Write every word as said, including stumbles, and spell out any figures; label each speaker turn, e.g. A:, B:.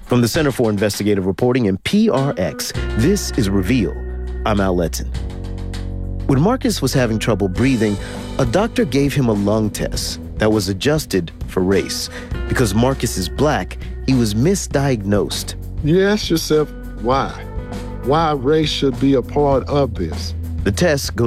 A: From the Center for Investigative Reporting and P R X, this is Reveal. I'm Al Letton. When Marcus was having trouble breathing, a doctor gave him a lung test that was adjusted for race. Because Marcus is black, he was misdiagnosed.
B: You ask yourself, why? Why race should be a part of this?
A: The test goes